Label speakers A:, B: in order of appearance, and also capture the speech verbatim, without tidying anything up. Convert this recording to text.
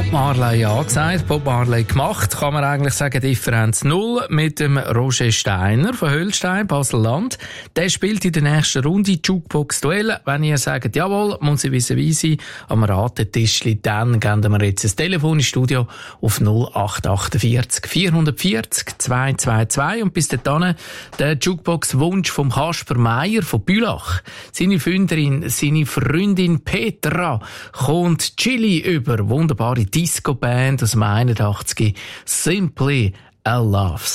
A: Bob Marley angesagt, Bob Marley gemacht, kann man eigentlich sagen, Differenz null mit dem Roger Steiner von Höllstein, Basel-Land. Der spielt in der nächsten Runde Jukebox-Duell. Wenn ihr sagt, jawohl, muss ich wissen, wie sie am Ratetischli, dann geben wir jetzt ein Telefon ins Studio auf null acht achtundvierzig vierhundertvierzig zweihundertzweiundzwanzig und bis dahin der Jukebox-Wunsch vom Kasper Meier von Bülach. Seine Freundin, seine Freundin Petra kommt Chili über, wunderbare Disco-Band aus dem einundachtziger, Simply a Love.